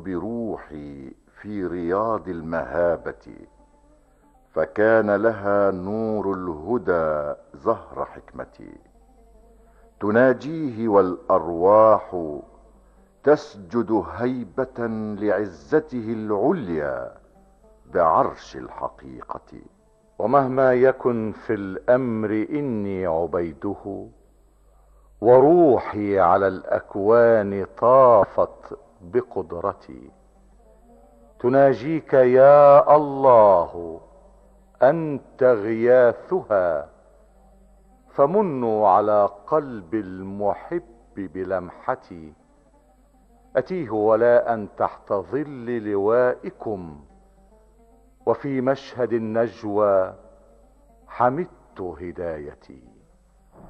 بروحي في رياض المهابة، فكان لها نور الهدى زهر حكمتي. تناجيه والأرواح تسجد هيبة لعزته العليا بعرش الحقيقة. ومهما يكن في الامر اني عبيده، وروحي على الاكوان طافت بقدرتي. تناجيك يا الله، انت غياثها، فمنوا على قلب المحب بلمحتي. اتيه ولاء تحت ظل لوائكم، وفي مشهد النجوى حمدت هدايتي.